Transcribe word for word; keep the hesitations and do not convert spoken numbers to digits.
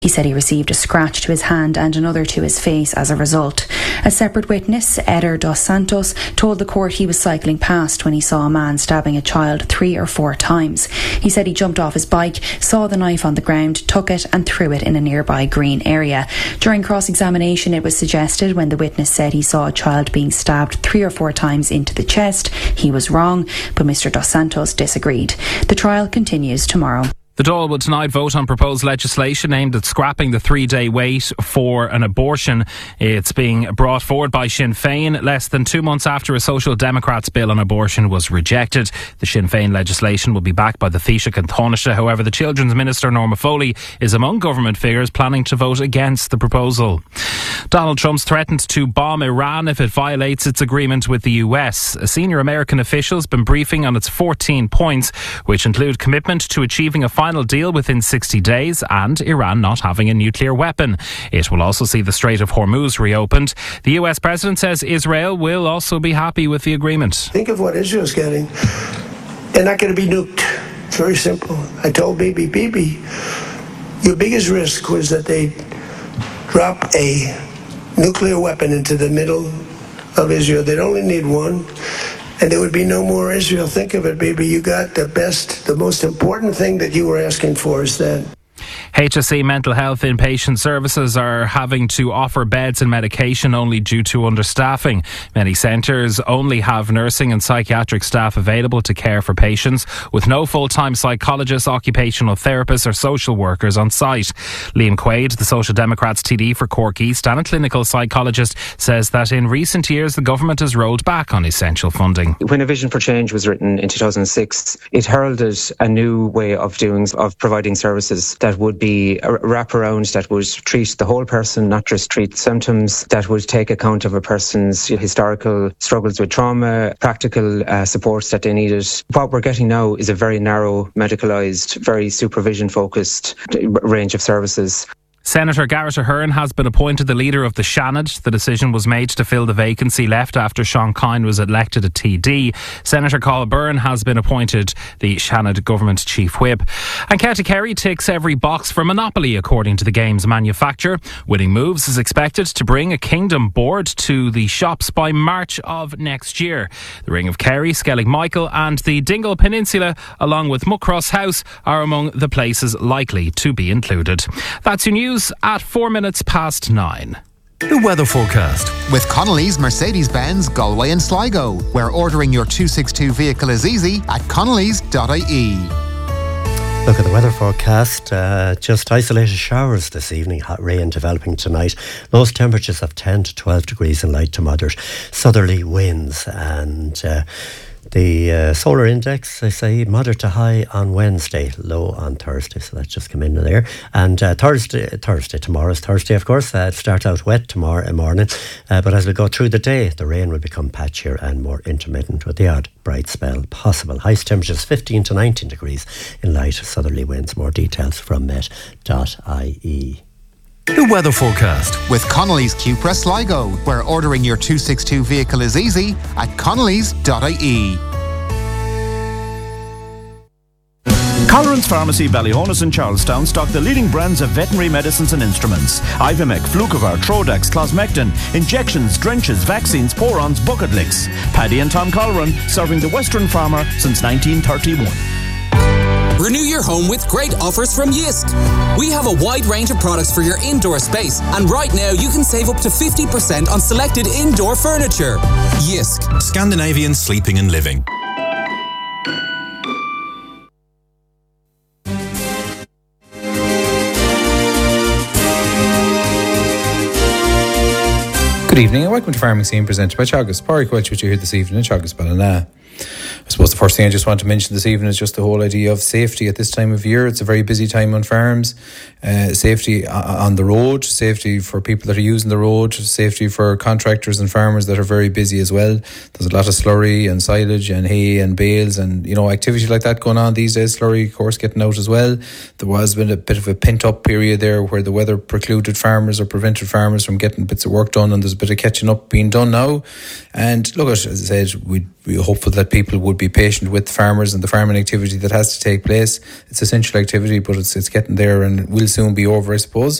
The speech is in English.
He said he received a scratch to his hand and another to his face as a result. A separate witness, Eder dos Santos, told the court he was cycling past when he saw a man stabbing a child three or four times. He said he jumped off his bike, saw the knife on the ground, took it and threw it in a nearby green area. During cross-examination, it was suggested when the witness said he saw a child being stabbed three or four times into the chest, he was wrong, but Mister dos Santos disagreed. The trial continues tomorrow. The Dáil will tonight vote on proposed legislation aimed at scrapping the three-day wait for an abortion. It's being brought forward by Sinn Féin less than two months after a Social Democrats bill on abortion was rejected. The Sinn Féin legislation will be backed by the Taoiseach and Taoiseach. However, the Children's Minister Norma Foley is among government figures planning to vote against the proposal. Donald Trump's threatened to bomb Iran if it violates its agreement with the U S. A senior American official has been briefing on its fourteen points, which include commitment to achieving a final deal within sixty days and Iran not having a nuclear weapon. It will also see the Strait of Hormuz reopened. The U S president says Israel will also be happy with the agreement. Think of what Israel's getting. They're not going to be nuked. It's very simple. I told Bibi, Bibi, your biggest risk was that they drop a nuclear weapon into the middle of Israel. They'd only need one. And there would be no more Israel. Think of it, baby. You got the best, the most important thing that you were asking for is that. H S E Mental Health Inpatient Services are having to offer beds and medication only due to understaffing. Many centres only have nursing and psychiatric staff available to care for patients, with no full-time psychologists, occupational therapists or social workers on site. Liam Quaid, the Social Democrats T D for Cork East and a clinical psychologist, says that in recent years the government has rolled back on essential funding. When A Vision for Change was written in two thousand six, it heralded a new way of doing, of providing services that would be a wraparound, that would treat the whole person, not just treat symptoms, that would take account of a person's historical struggles with trauma, practical uh, supports that they needed. What we're getting now is a very narrow, medicalised, very supervision-focused range of services. Senator Garrett Ahern has been appointed the leader of the Seanad. The decision was made to fill the vacancy left after Sean Kine was elected a T D. Senator Cathal Byrne has been appointed the Seanad Government Chief Whip. And County Kerry ticks every box for Monopoly, according to the game's manufacturer. Winning Moves is expected to bring a Kingdom board to the shops by March of next year. The Ring of Kerry, Skellig Michael and the Dingle Peninsula, along with Muckross House, are among the places likely to be included. That's your news at four minutes past nine. The weather forecast with Connolly's Mercedes-Benz Galway and Sligo, where ordering your two sixty-two vehicle is easy at connellys dot I E. Look at the weather forecast. Uh, just isolated showers this evening. Hot rain developing tonight. Lowest temperatures of ten to twelve degrees and light to moderate southerly winds. And uh, the uh, solar index, I say, moderate to high on Wednesday, low on Thursday. So that's just come in there. And uh, Thursday, Thursday, tomorrow's Thursday, of course. Uh, start out wet tomorrow morning. Uh, but as we go through the day, the rain will become patchier and more intermittent with the odd bright spell possible. Highest temperatures fifteen to nineteen degrees in light southerly winds. More details from met dot I E. The weather forecast with Connolly's Cupra Sligo, where ordering your two sixty-two vehicle is easy at connellys dot I E. Colleran's Pharmacy, Ballyhonus and Charlestown stock the leading brands of veterinary medicines and instruments. Ivimec, Flucovar, Trodax, Closmectin, injections, drenches, vaccines, porons, bucket licks. Paddy and Tom Colleran, serving the Western farmer since nineteen thirty-one. Renew your home with great offers from Jysk. We have a wide range of products for your indoor space, and right now you can save up to fifty percent on selected indoor furniture. Jysk. Scandinavian sleeping and living. Good evening and welcome to Farming Scene, presented by Teagasc. Pádraig Walsh with you here this evening in Teagasc Ballina. I suppose the first thing I just want to mention this evening is just the whole idea of safety at this time of year. It's a very busy time on farms. Uh, safety on the road, safety for people that are using the road, safety for contractors and farmers that are very busy as well. There's a lot of slurry and silage and hay and bales and, you know, activity like that going on these days. Slurry, of course, getting out as well. There was been a bit of a pent-up period there where the weather precluded farmers or prevented farmers from getting bits of work done, and there's a bit of catching up being done now. And look, as I said, we'd be hopeful that people would be patient with farmers and the farming activity that has to take place. It's essential activity, but it's it's getting there and it will soon be over, I suppose.